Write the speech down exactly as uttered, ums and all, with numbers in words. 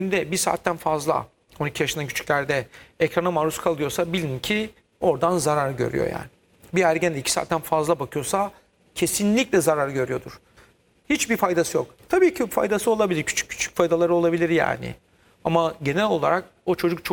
bir saatten fazla on iki yaşından küçüklerde ekrana maruz kalıyorsa bilin ki oradan zarar görüyor yani. Bir ergen de iki saatten fazla bakıyorsa kesinlikle zarar görüyordur. Hiçbir faydası yok. Tabii ki faydası olabilir. Küçük küçük faydaları olabilir yani. Ama genel olarak o çocuk çok